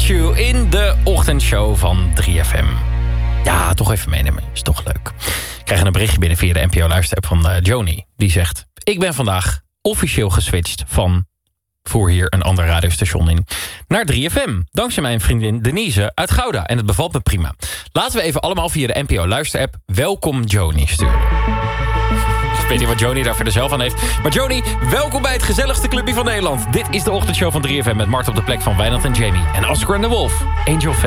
Without You in de ochtendshow van 3FM. Ja, toch even meenemen. Is toch leuk. Ik krijg een berichtje binnen via de NPO-luisterapp van Joni. Die zegt, ik ben vandaag officieel geswitcht van... voer hier een ander radiostation in, naar 3FM. Dankzij mijn vriendin Denise uit Gouda. En het bevalt me prima. Laten we even allemaal via de NPO-luisterapp... welkom Joni sturen. Ik weet niet wat Joni daar verder zelf aan heeft. Maar Joni, welkom bij het gezelligste clubje van Nederland. Dit is de ochtendshow van 3FM met Mart op de plek van Wijnand en Jamie. En Oscar en de Wolf, Angel Face.